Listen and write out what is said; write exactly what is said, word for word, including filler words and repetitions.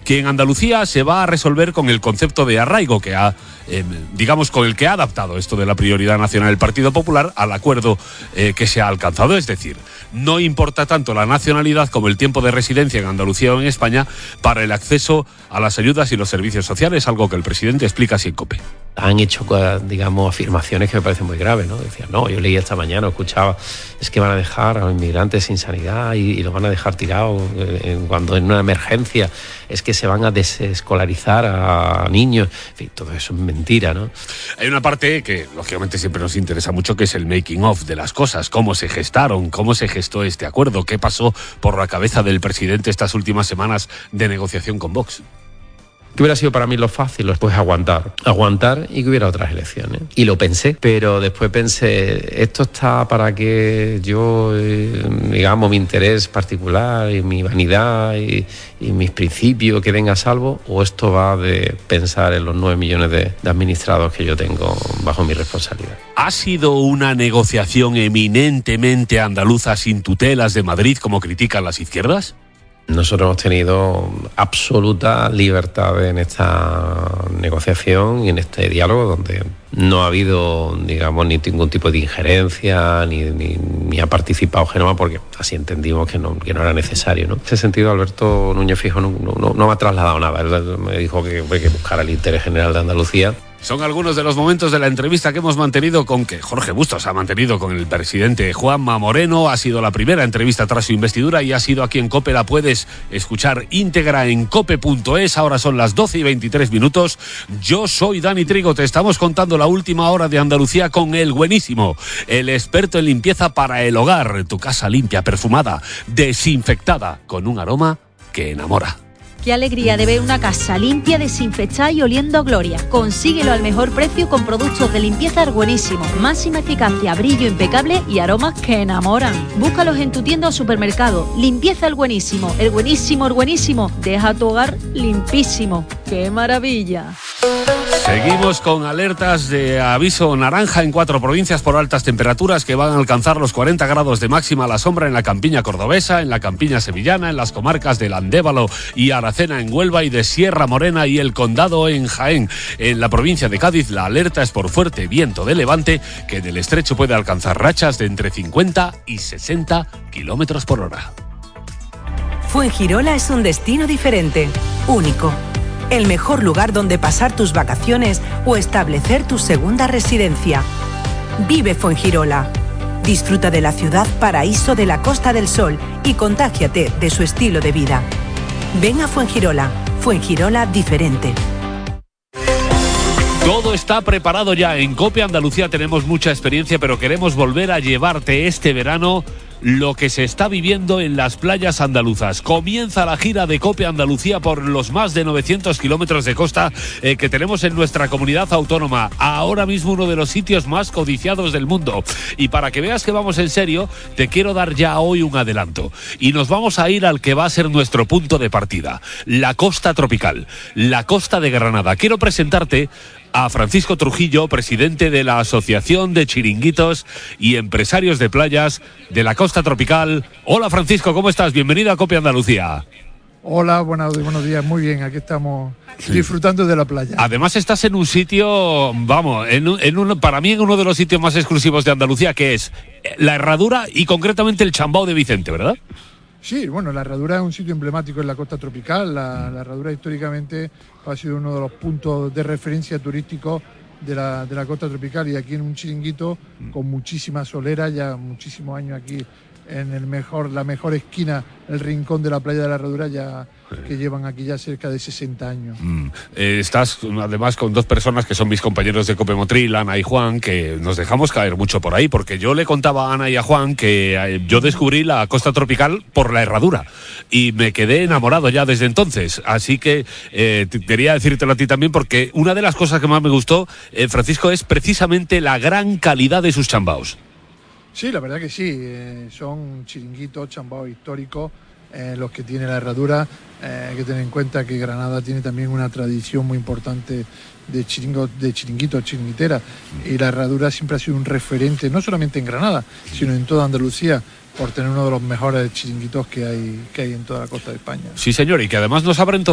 que en Andalucía se va a resolver con el concepto de arraigo que ha, eh, digamos, con el que ha adaptado esto de la prioridad nacional del Partido Popular al acuerdo eh, que se ha alcanzado. Es decir, no importa tanto la nacionalidad como el tiempo de residencia en Andalucía o en España para el acceso a las ayudas y los servicios sociales, algo que el presidente explica así en COPE. Han hecho, digamos, afirmaciones que me parecen muy graves, ¿no? Decían, no, yo leí esta mañana, escuchaba, es que van a dejar a los inmigrantes sin sanidad y, y los van a dejar tirados en, cuando en una emergencia, es que se van a desescolarizar a niños, en fin, todo eso es mentira, ¿no? Hay una parte que, lógicamente, siempre nos interesa mucho, que es el making of de las cosas, cómo se gestaron, cómo se gestó este acuerdo, qué pasó por la cabeza del presidente estas últimas semanas de negociación con Vox. ¿Qué hubiera sido para mí lo fácil? Pues aguantar, aguantar y que hubiera otras elecciones. Y lo pensé, pero después pensé, esto está para que yo, eh, digamos, mi interés particular y mi vanidad y, y mis principios queden a salvo, o esto va de pensar en los nueve millones de, de administrados que yo tengo bajo mi responsabilidad. ¿Ha sido una negociación eminentemente andaluza sin tutelas de Madrid, como critican las izquierdas? Nosotros hemos tenido absoluta libertad en esta negociación y en este diálogo, donde no ha habido, digamos, ni ningún tipo de injerencia, ni, ni, ni ha participado Génova, porque así entendimos que no, que no era necesario, ¿no? En ese sentido, Alberto Núñez Feijóo no, no, no me ha trasladado nada. Él me dijo que hay que buscar el interés general de Andalucía. Son algunos de los momentos de la entrevista que hemos mantenido con que Jorge Bustos ha mantenido con el presidente Juanma Moreno. Ha sido la primera entrevista tras su investidura y ha sido aquí en COPE. La puedes escuchar íntegra en cope punto es. Ahora son las doce y veintitrés minutos. Yo soy Dani Trigo. Te estamos contando la última hora de Andalucía con El Buenísimo, el experto en limpieza para el hogar. Tu casa limpia, perfumada, desinfectada, con un aroma que enamora. Qué alegría de ver una casa limpia, desinfectada y oliendo a gloria. Consíguelo al mejor precio con productos de limpieza El Buenísimo. Máxima eficacia, brillo impecable y aromas que enamoran. Búscalos en tu tienda o supermercado. Limpieza El Buenísimo. El Buenísimo, El Buenísimo. Deja tu hogar limpísimo. ¡Qué maravilla! Seguimos con alertas de aviso naranja en cuatro provincias por altas temperaturas que van a alcanzar los cuarenta grados de máxima a la sombra en la campiña cordobesa, en la campiña sevillana, en las comarcas del Andévalo y Aracena en Huelva y de Sierra Morena y el Condado en Jaén. En la provincia de Cádiz la alerta es por fuerte viento de levante que en el estrecho puede alcanzar rachas de entre cincuenta y sesenta kilómetros por hora. Fuengirola es un destino diferente, único. El mejor lugar donde pasar tus vacaciones o establecer tu segunda residencia. Vive Fuengirola. Disfruta de la ciudad paraíso de la Costa del Sol y contágiate de su estilo de vida. Ven a Fuengirola. Fuengirola diferente. Todo está preparado ya. En COPE Andalucía tenemos mucha experiencia, pero queremos volver a llevarte este verano lo que se está viviendo en las playas andaluzas. Comienza la gira de COPE Andalucía por los más de novecientos kilómetros de costa eh, que tenemos en nuestra comunidad autónoma. Ahora mismo uno de los sitios más codiciados del mundo. Y para que veas que vamos en serio, te quiero dar ya hoy un adelanto. Y nos vamos a ir al que va a ser nuestro punto de partida. La costa tropical, la costa de Granada. Quiero presentarte a Francisco Trujillo, presidente de la Asociación de Chiringuitos y Empresarios de Playas de la Costa Tropical. Hola Francisco, ¿cómo estás? Bienvenido a COPE Andalucía. Hola, buenos, buenos días, muy bien, aquí estamos disfrutando de la playa. Además estás en un sitio, vamos, en, en un, para mí en uno de los sitios más exclusivos de Andalucía, que es la Herradura y concretamente el Chambao de Vicente, ¿verdad? Sí, bueno, la Herradura es un sitio emblemático en la costa tropical. La, la Herradura históricamente ha sido uno de los puntos de referencia turísticos de la, de la costa tropical, y aquí en un chiringuito con muchísima solera, ya muchísimos años aquí en el mejor, la mejor esquina, el rincón de la playa de la Herradura, ya que llevan aquí ya cerca de sesenta años. Mm. Eh, estás además con dos personas que son mis compañeros de Cope Motril, Ana y Juan, que nos dejamos caer mucho por ahí, porque yo le contaba a Ana y a Juan que eh, yo descubrí la costa tropical por la Herradura y me quedé enamorado ya desde entonces, así que eh, quería decírtelo a ti también, porque una de las cosas que más me gustó, eh, Francisco, es precisamente la gran calidad de sus chambaos. Sí, la verdad que sí, eh, son chiringuitos, chambaos históricos, eh, los que tiene la Herradura. Eh, hay que tener en cuenta que Granada tiene también una tradición muy importante de chiringo, de chiringuitos, chiringuiteras, y la Herradura siempre ha sido un referente, no solamente en Granada, sino en toda Andalucía, por tener uno de los mejores chiringuitos que hay, que hay en toda la costa de España. Sí, señor, y que además nos abren